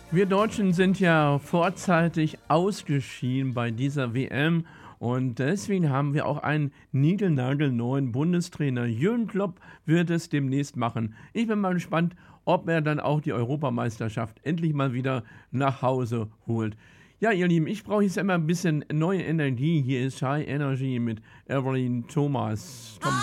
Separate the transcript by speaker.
Speaker 1: Wir Deutschen sind ja vorzeitig ausgeschieden bei dieser WM und deswegen haben wir auch einen niegelnagelneuen Bundestrainer. Jürgen Klopp wird es demnächst machen. Ich bin mal gespannt, ob er dann auch die Europameisterschaft endlich mal wieder nach Hause holt. Ja, ihr Lieben, ich brauche jetzt immer ein bisschen neue Energie. Hier ist High Energy mit Evelyn Thomas.